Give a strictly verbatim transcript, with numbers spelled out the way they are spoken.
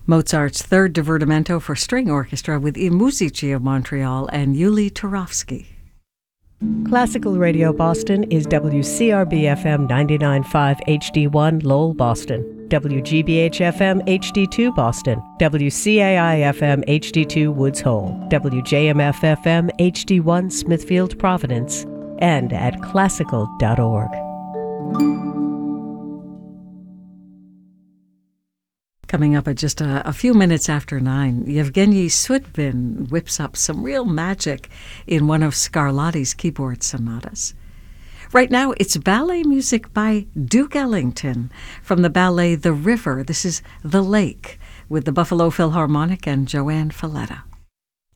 Mozart's Third Divertimento for String Orchestra with I Musici of Montreal and Yuli Turovsky. Classical Radio Boston is W C R B F M ninety-nine point five H D one Lowell, Boston, W G B H F M H D two Boston, W C A I F M H D two Woods Hole, W J M F F M H D one Smithfield, Providence, and at classical dot org. Coming up at just a, a few minutes after nine, Yevgeny Sudbin whips up some real magic in one of Scarlatti's keyboard sonatas. Right now, it's ballet music by Duke Ellington from the ballet The River. This is The Lake with the Buffalo Philharmonic and Joanne Falletta.